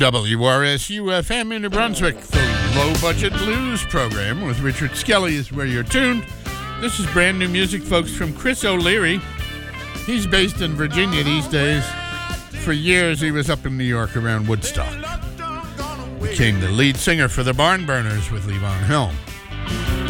WRSU-FM in New Brunswick, the low-budget blues program with Richard Skelly is where you're tuned. This is brand new music, folks, from Chris O'Leary. He's based in Virginia these days. For years, he was up in New York around Woodstock. Became the lead singer for the Barn Burners with Levon Helm.